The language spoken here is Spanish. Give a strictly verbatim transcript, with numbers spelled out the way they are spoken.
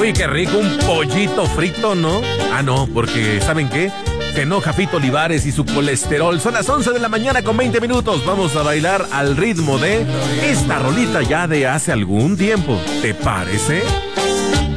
Uy, qué rico, un pollito frito, ¿no? Ah, no, porque ¿saben qué? Se enoja Fito Olivares y su colesterol. Son las once de la mañana con veinte minutos. Vamos a bailar al ritmo de esta rolita ya de hace algún tiempo. ¿Te parece?